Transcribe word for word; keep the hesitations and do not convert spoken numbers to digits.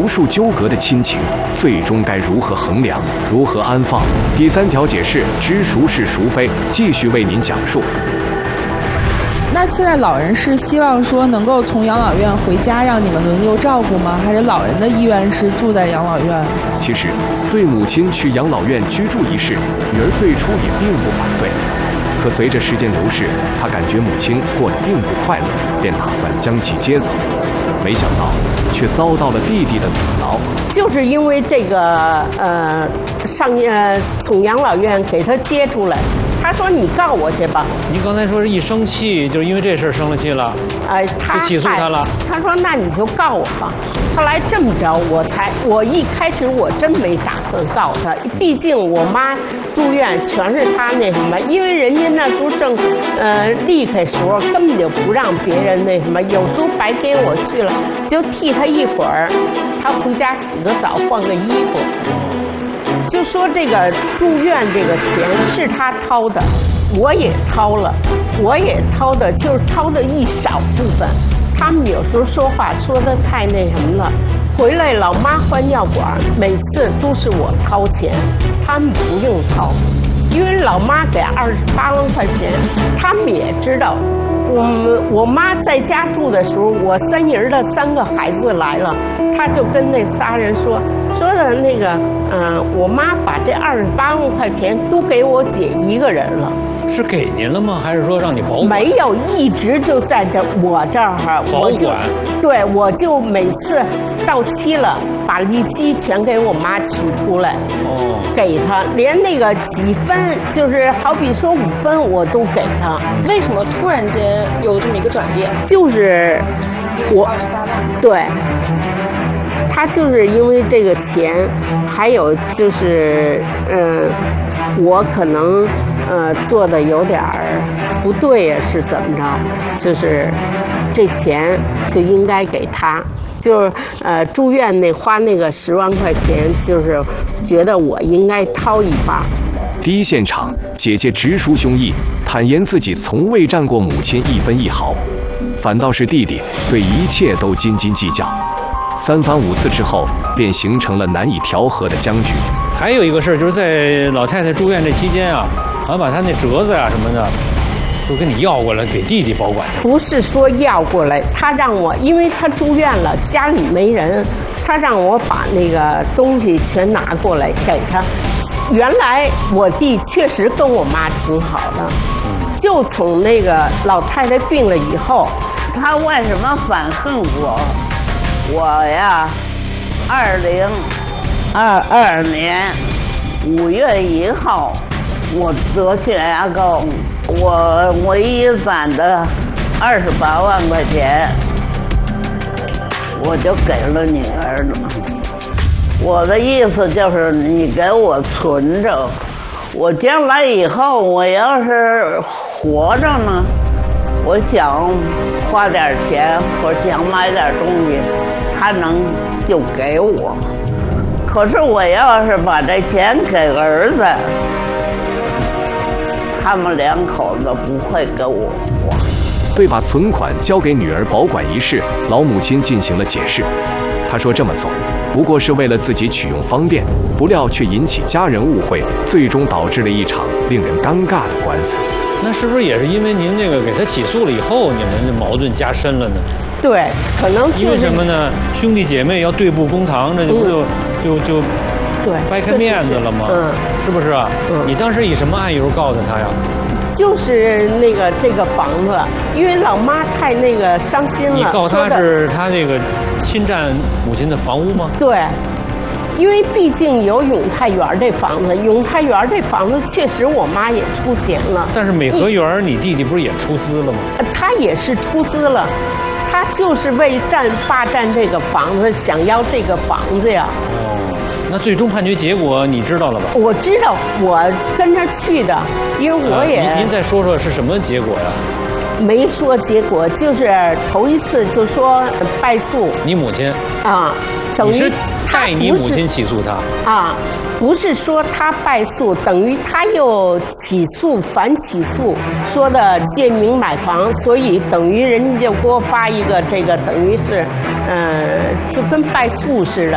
数纠葛的亲情，最终该如何衡量，如何安放？第三条解释知孰是孰非，继续为您讲述。 那现在老人是希望说能够从养老院回家让你们轮流照顾吗？还是老人的意愿是住在养老院？ 其实，对母亲去养老院居住一事，女儿最初也并不反对。可随着时间流逝，她感觉母亲过得并不快乐，便打算将其接走。没想到，却遭到了弟弟的阻挠。 就是因为这个，呃，上呃从养老院给他接出来。他说：“你告我去吧。” 你刚才说是一生气，就是因为这事生了气了， 呃，他就起诉他了。 他说：“那你就告我吧。”后来这么着，我才我一开始我真没打算告他，毕竟我妈住院全是他那什么，因为人家那时候正呃离开时候，根本就不让别人那什么。有时候白天我去了，就替他一会儿，他回家洗个澡，换个衣服。就说这个住院这个钱是他掏的，我也掏了，我也掏的，就是掏的一少部分。他们有时候说话说的太那什么了，回来老妈换药管，每次都是我掏钱，他们不用掏，因为老妈给二十八万块钱，他们也知道。我我妈在家住的时候，我三姨的三个孩子来了，她就跟那仨人说说的那个，嗯、呃，我妈把这二十八万块钱都给我姐一个人了。 是给您了吗？还是说让你保管？ 没有，一直就在这我这儿哈， 保管。 对，我就每次到期了，把利息全给我妈取出来，哦，给她，连那个几分，就是好比说五分，我都给她。 为什么突然间有了这么一个转变？ 就是我二十八万， 对。他就是因为这个钱，还有就是，嗯、呃，我可能呃做的有点不对呀，是怎么着？就是这钱就应该给他，就是呃住院那花那个十万块钱，就是觉得我应该掏一把。 第一现场，姐姐直抒胸臆，坦言自己从未占过母亲一分一毫，反倒是弟弟对一切都斤斤计较。三番五次之后，便形成了难以调和的僵局。 还有一个事儿，就是在老太太住院这期间啊，好像把她那折子啊什么的，都跟你要过来给弟弟保管。 不是说要过来，他让我，因为他住院了，家里没人，他让我把那个东西全拿过来给他。原来我弟确实跟我妈挺好的，就从那个老太太病了以后， 他为什么反恨我？我呀，二零二二年五月一号，我得血压高，我唯一攒的二十八万块钱，我就给了你儿子。我的意思就是，你给我存着，我将来以后我要是活着呢，我想花点钱或者想买点东西，他能就给我。可是我要是把这钱给儿子，他们两口子不会给我花。 对把存款交给女儿保管一事，老母亲进行了解释。她说这么做不过是为了自己取用方便，不料却引起家人误会，最终导致了一场令人尴尬的官司。 那是不是也是因为您这个给他起诉了以后，你们的矛盾加深了呢？ 对，可能就是因为什么呢？兄弟姐妹要对簿公堂，这就不就、嗯、就就对掰开面子了吗？ 嗯， 是不是啊？嗯，你当时以什么案由告的他呀？ 就是那个这个房子，因为老妈太那个伤心了。 你告他是他那个侵占母亲的房屋吗？ 对。因为毕竟有永泰园这房子，永泰园这房子确实我妈也出钱了。 但是美和园你弟弟不是也出资了吗？ 他也是出资了，他就是为占霸占这个房子，想要这个房子呀。 哦，那最终判决结果你知道了吧？ 我知道，我跟着去的，因为我也。 啊、您您再说说是什么结果呀？ 没说结果，就是头一次就说败诉。 你母亲啊，等于代你母亲起诉他啊，不是说他败诉，等于他又起诉反起诉，说的借名买房，所以等于人家就给我发一个这个，等于是，呃，就跟败诉似的。